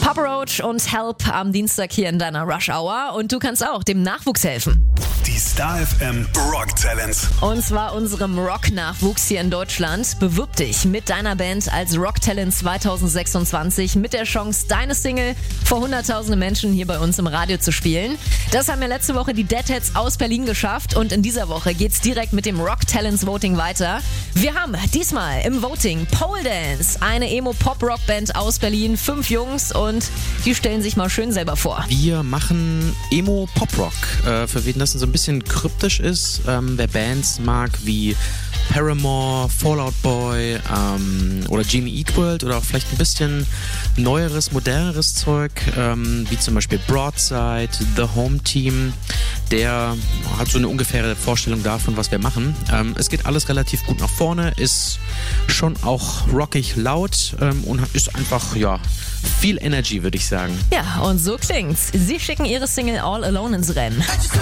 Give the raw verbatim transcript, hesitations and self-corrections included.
Papa Roach und Help am Dienstag hier in deiner Rush Hour. Und du kannst auch dem Nachwuchs helfen. Die Star F M Rock Talents. Und zwar unserem Rock-Nachwuchs hier in Deutschland. Bewirb dich mit deiner Band als Rock Talent zwanzig sechsundzwanzig mit der Chance, deine Single vor hunderttausende Menschen hier bei uns im Radio zu spielen. Das haben ja letzte Woche die Deadheads aus Berlin geschafft und in dieser Woche geht's direkt mit dem Rock Talents Voting weiter. Wir haben diesmal im Voting Pole Dance, eine Emo-Pop-Rock-Band aus Berlin, fünf Jungs und die stellen sich mal schön selber vor. Wir machen Emo-Pop-Rock, äh, für wen das so ein bisschen kryptisch ist. Ähm, wer Bands mag wie Paramore, Fall Out Boy ähm, oder Jimmy Eat World oder auch vielleicht ein bisschen neueres, moderneres Zeug, ähm, wie zum Beispiel Broadside, The Home Team, der hat so eine ungefähre Vorstellung davon, was wir machen. Ähm, es geht alles relativ gut nach vorne, ist schon auch rockig laut ähm, und ist einfach, ja, viel Energy, würde ich sagen. Ja, und so klingt's. Sie schicken ihre Single All Alone ins Rennen.